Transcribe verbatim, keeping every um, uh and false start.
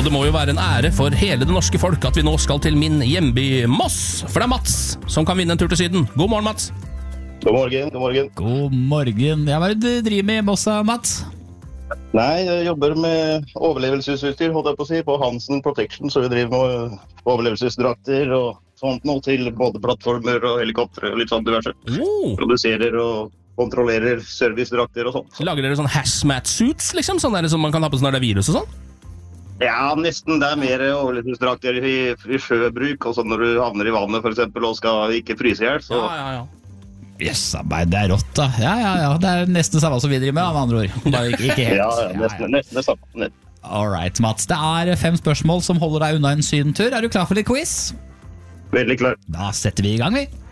Og det må jo være en ære for hele det norske folk at vi nå skal til min hjemby Moss. For det er Mats som kan vinne en tur til Syden. God morgen, Mats. God morgen, god morgen. God morgen. Ja, hva er det du driver med i Moss, Mats? Nei, jeg jobber med overlevelsesutstyr, holdt jeg på å si, på Hansen Protection, så vi driver med overlevelsesdrakter og sånt noe til både plattformer og helikopter og litt sånn diverse. Oh. Produserer og kontrollerer servicedrakter og sånt. Lager dere sånn hazmat suits, liksom? Sånn der som man kan ha på sånn når det er virus og sånn? Ja, nesten. Det er mer overlevelsesdrakter i, i sjøbruk, og sånn når du havner i vannet for eksempel, og skal ikke fryse i hjel, så... Ja, ja, ja. Yes, det er rått da. Ja, ja, ja. Det er nesten samme som vi driver med, med andre ord. Bare ikke, ikke helt. Ja, ja, nesten, nesten det samme. Alright, Mats. Det er fem spørsmål som holder deg unna en sydentur. Er du klar for litt quiz? Veldig klar. Da setter vi i gang, vi.